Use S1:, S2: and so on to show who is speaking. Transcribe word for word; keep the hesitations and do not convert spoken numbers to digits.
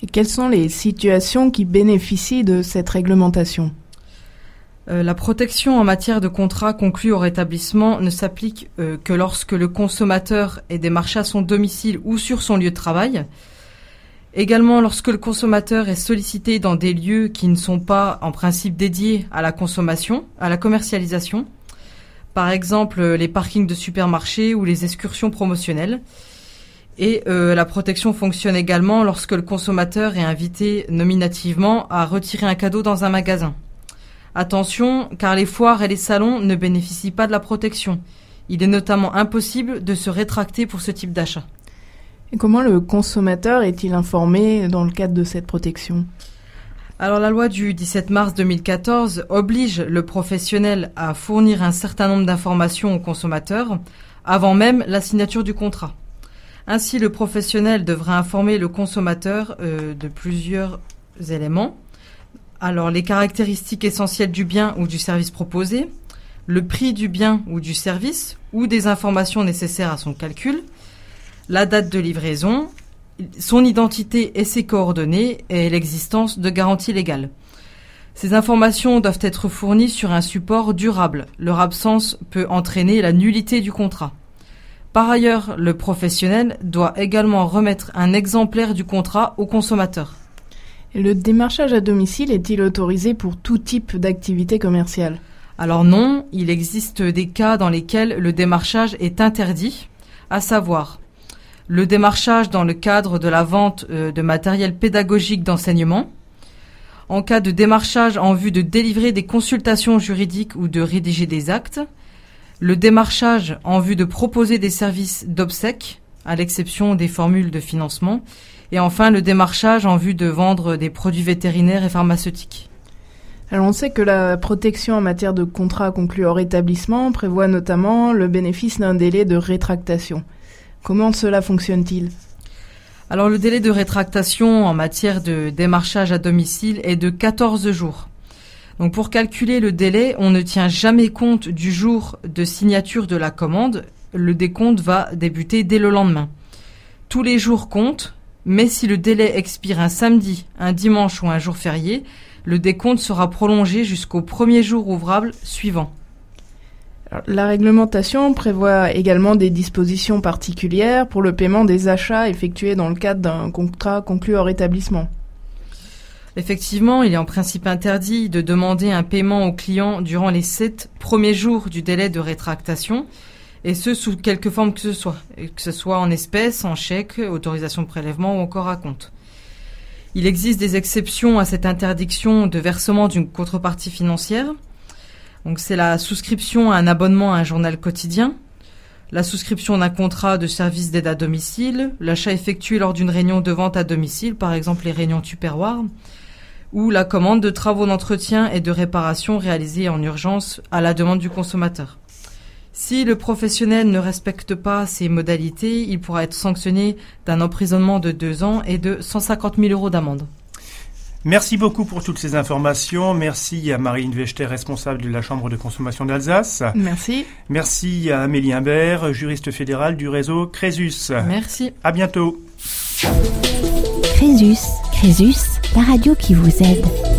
S1: Et quelles sont les situations qui bénéficient de cette réglementation ?
S2: Euh, la protection en matière de contrat conclu au rétablissement ne s'applique euh, que lorsque le consommateur est démarché à son domicile ou sur son lieu de travail. Également lorsque le consommateur est sollicité dans des lieux qui ne sont pas en principe dédiés à la consommation, à la commercialisation. Par exemple, les parkings de supermarchés ou les excursions promotionnelles. Et euh, la protection fonctionne également lorsque le consommateur est invité nominativement à retirer un cadeau dans un magasin. Attention, car les foires et les salons ne bénéficient pas de la protection. Il est notamment impossible de se rétracter pour ce type d'achat.
S1: Et comment le consommateur est-il informé dans le cadre de cette protection ?
S2: Alors la loi du dix-sept mars deux mille quatorze oblige le professionnel à fournir un certain nombre d'informations au consommateur avant même la signature du contrat. Ainsi, le professionnel devra informer le consommateur euh, de plusieurs éléments. Alors, les caractéristiques essentielles du bien ou du service proposé, le prix du bien ou du service ou des informations nécessaires à son calcul, la date de livraison, son identité et ses coordonnées et l'existence de garanties légales. Ces informations doivent être fournies sur un support durable. Leur absence peut entraîner la nullité du contrat. Par ailleurs, le professionnel doit également remettre un exemplaire du contrat au consommateur.
S1: Le démarchage à domicile est-il autorisé pour tout type d'activité commerciale ?
S2: Alors non, il existe des cas dans lesquels le démarchage est interdit, à savoir le démarchage dans le cadre de la vente de matériel pédagogique d'enseignement, en cas de démarchage en vue de délivrer des consultations juridiques ou de rédiger des actes, le démarchage en vue de proposer des services d'obsèques, à l'exception des formules de financement, et enfin le démarchage en vue de vendre des produits vétérinaires et pharmaceutiques.
S1: Alors on sait que la protection en matière de contrat conclu hors établissement prévoit notamment le bénéfice d'un délai de rétractation. Comment cela fonctionne-t-il ?
S2: Alors le délai de rétractation en matière de démarchage à domicile est de quatorze jours. Donc pour calculer le délai, on ne tient jamais compte du jour de signature de la commande. Le décompte va débuter dès le lendemain. Tous les jours comptent, mais si le délai expire un samedi, un dimanche ou un jour férié, le décompte sera prolongé jusqu'au premier jour ouvrable suivant.
S1: Alors, la réglementation prévoit également des dispositions particulières pour le paiement des achats effectués dans le cadre d'un contrat conclu hors établissement.
S2: Effectivement, il est en principe interdit de demander un paiement au client durant les sept premiers jours du délai de rétractation, et ce, sous quelque forme que ce soit, que ce soit en espèces, en chèque, autorisation de prélèvement ou encore à compte. Il existe des exceptions à cette interdiction de versement d'une contrepartie financière. Donc c'est la souscription à un abonnement à un journal quotidien, la souscription d'un contrat de service d'aide à domicile, l'achat effectué lors d'une réunion de vente à domicile, par exemple les réunions Tupperware, ou la commande de travaux d'entretien et de réparation réalisés en urgence à la demande du consommateur. Si le professionnel ne respecte pas ces modalités, il pourra être sanctionné d'un emprisonnement de deux ans et de cent cinquante mille euros d'amende.
S3: Merci beaucoup pour toutes ces informations. Merci à Marine Vechter, responsable de la Chambre de consommation d'Alsace.
S1: Merci.
S3: Merci à Amélie Imbert, juriste fédérale du réseau Crésus.
S2: Merci.
S3: À bientôt.
S4: Crésus, Crésus, la radio qui vous aide.